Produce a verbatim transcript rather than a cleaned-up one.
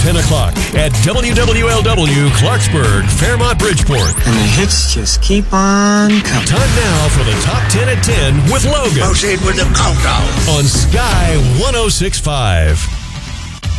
ten o'clock at W W L W Clarksburg, Fairmont, Bridgeport. And the hits just keep on coming. Time now for the Top ten at ten with Logan. Proceed with the countdown. On Sky one oh six point five.